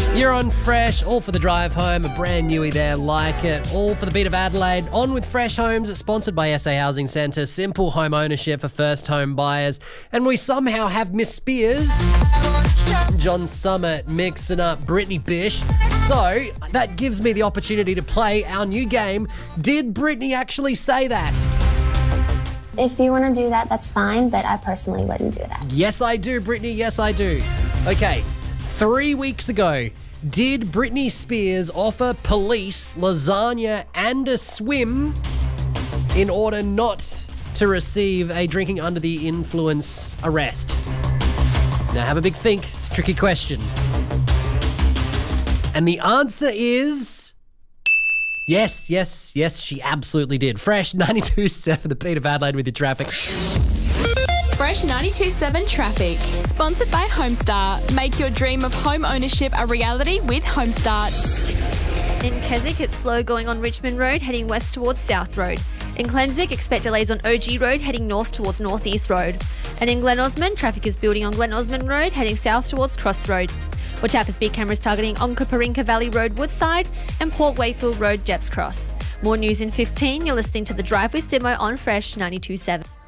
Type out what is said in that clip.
You're on Fresh, all for the drive home, a brand newie there, like it. All for the beat of Adelaide. On with Fresh Homes, sponsored by SA Housing Centre. Simple home ownership for first home buyers. And we somehow have Miss Spears, John Summit mixing up Brittany Bish. So that gives me the opportunity to play our new game. Did Brittany actually say that? If you want to do that, that's fine, but I personally wouldn't do that. Yes, I do, Brittany. Yes, I do. Okay, 3 weeks ago, did Britney Spears offer police lasagna and a swim in order not to receive a drinking under the influence arrest? Now have a big think. It's a tricky question. And the answer is yes, she absolutely did. Fresh 92.7, the beat of Adelaide with your traffic. Fresh 92.7 Traffic. Sponsored by Homestart. Make your dream of home ownership a reality with Homestart. In Keswick, it's slow going on Richmond Road, heading west towards South Road. In Glenswick, expect delays on OG Road, heading north towards North East Road. And in Glen Osmond, traffic is building on Glen Osmond Road, heading south towards Cross Road. Watch out for speed cameras targeting Onkaparinka Valley Road, Woodside, and Port Wakefield Road, Jepps Cross. More news in 15. You're listening to The Drive with Simo on Fresh 92.7.